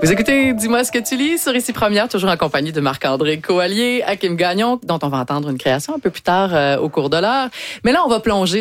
Vous écoutez Dis-moi ce que tu lis sur Ici Première, toujours en compagnie de Marc-André Coallier, Hakim Gagnon, dont on va entendre une création un peu plus tard au cours de l'heure. Mais là, on va plonger